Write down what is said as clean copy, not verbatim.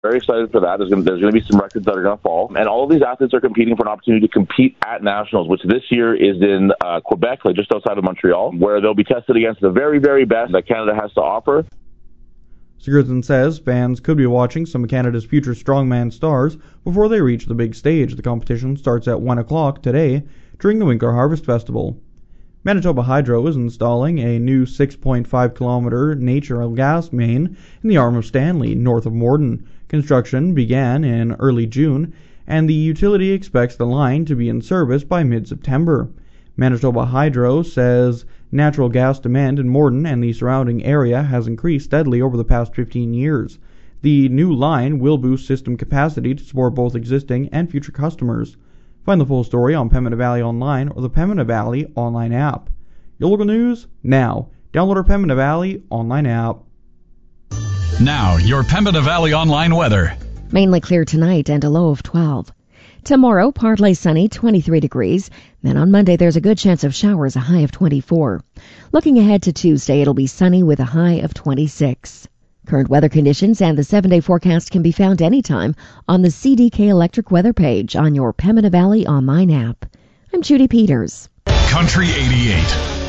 Very excited for that. There's going to be some records that are going to fall. And all of these athletes are competing for an opportunity to compete at Nationals, which this year is in Quebec, like just outside of Montreal, where they'll be tested against the very, very best that Canada has to offer. Sigurdsson says fans could be watching some of Canada's future strongman stars before they reach the big stage. The competition starts at 1 o'clock today during the Winkler Harvest Festival. Manitoba Hydro is installing a new 6.5-kilometer natural gas main in the Arm of Stanley, north of Morden. Construction began in early June, and the utility expects the line to be in service by mid-September. Manitoba Hydro says natural gas demand in Morden and the surrounding area has increased steadily over the past 15 years. The new line will boost system capacity to support both existing and future customers. Find the full story on Pembina Valley Online or the Pembina Valley Online app. Your local news now. Download our Pembina Valley Online app. Now, your Pembina Valley Online weather. Mainly clear tonight and a low of 12. Tomorrow, partly sunny, 23 degrees. Then on Monday, there's a good chance of showers, a high of 24. Looking ahead to Tuesday, it'll be sunny with a high of 26. Current weather conditions and the 7-day forecast can be found anytime on the CDK Electric weather page on your Pembina Valley Online app. I'm Judy Peters. Country 88.